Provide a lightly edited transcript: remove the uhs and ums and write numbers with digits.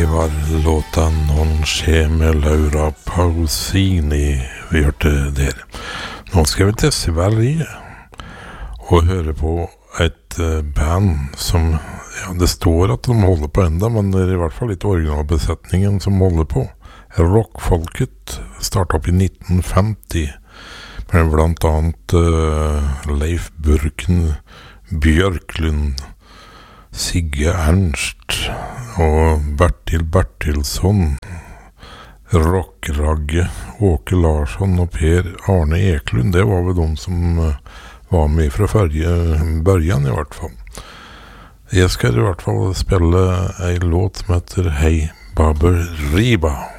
Det var låta Non c'è med Laura Pausini vi hørte der. Nå skal vi til Sverige og høre på et band som, ja, det står at de holder på enda, men det er i hvert fall litt originalbesetningen som holder på. Rockfolket startet opp i 1950 med blant annet Leif Burken Bjørklund, Sigge Ernst og Bertil Bertilsson, Rockragge, Åke Larsson og Per Arne Eklund. Det var vel de som var med fra början i hvert fall. Jeg skal i hvert fall spille en låt som heter Hei Baber Riba.